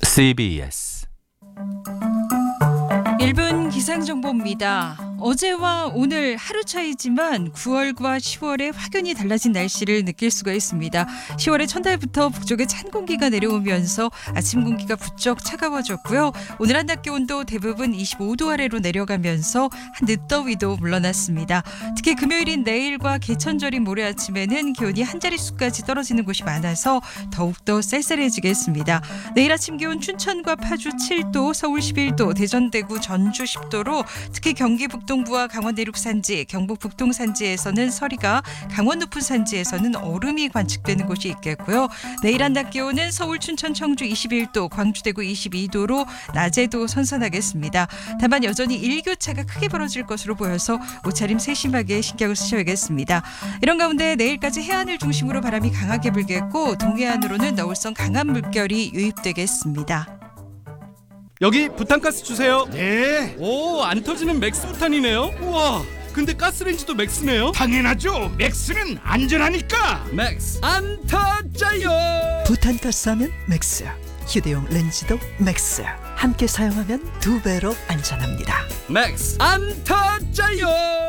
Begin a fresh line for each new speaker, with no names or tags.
CBS
1분 기상정보입니다. 어제와 오늘 하루 차이지만 9월과 10월에 확연히 달라진 날씨를 느낄 수가 있습니다. 10월의 첫날부터 북쪽에 찬 공기가 내려오면서 아침 공기가 부쩍 차가워졌고요. 오늘 한낮 기온도 대부분 25도 아래로 내려가면서 한 늦더위도 물러났습니다. 특히 금요일인 내일과 개천절인 모레 아침에는 기온이 한 자릿수까지 떨어지는 곳이 많아서 더욱더 쌀쌀해지겠습니다. 내일 아침 기온 춘천과 파주 7도, 서울 11도, 대전, 대구, 전주 10도로 특히 경기 북동부와 강원 내륙 산지, 경북 북동 산지에서는 서리가, 강원 높은 산지에서는 얼음이 관측되는 곳이 있겠고요. 내일 한낮 기온은 서울, 춘천, 청주 21도, 광주, 대구 22도로 낮에도 선선하겠습니다. 다만 여전히 일교차가 크게 벌어질 것으로 보여서 옷차림 세심하게 신경을 쓰셔야겠습니다. 이런 가운데 내일까지 해안을 중심으로 바람이 강하게 불겠고 동해안으로는 너울성 강한 물결이 유입되겠습니다.
여기 부탄가스 주세요.
네,
오, 안 터지는 맥스 부탄이네요. 우와, 근데 가스레인지도 맥스네요.
당연하죠. 맥스는 안전하니까.
맥스 안 터져요.
부탄가스하면 맥스, 휴대용 렌즈도 맥스. 함께 사용하면 2배로 안전합니다.
맥스 안 터져요.